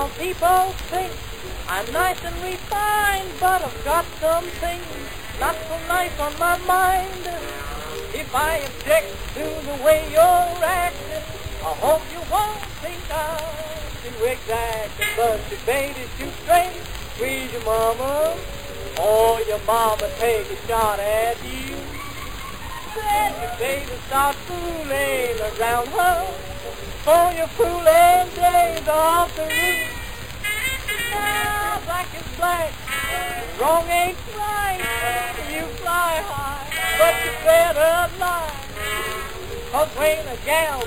Some people think I'm nice and refined, but I've got something not so nice on my mind. If I object to the way you're acting, I hope you won't think I'm too exacting. But you baby too straight, squeeze your mama, or your mama take a shot at you. Then your baby start fooling around her, for your fooling days off the roof. Now black is black, wrong ain't right. You fly high, but you better lie. 'Cause when a gal